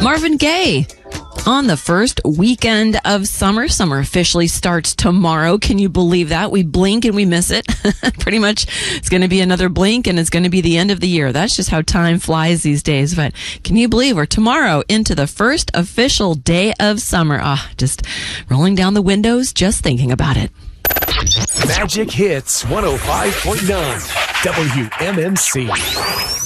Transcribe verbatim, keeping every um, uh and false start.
Marvin Gaye. On the first weekend of summer. Summer officially starts tomorrow. Can you believe that? We blink and we miss it. Pretty much it's going to be another blink and it's going to be the end of the year. That's just how time flies these days. But can you believe we're tomorrow into the first official day of summer? Ah, just rolling down the windows, just thinking about it. Magic Hits one oh five point nine W M M C.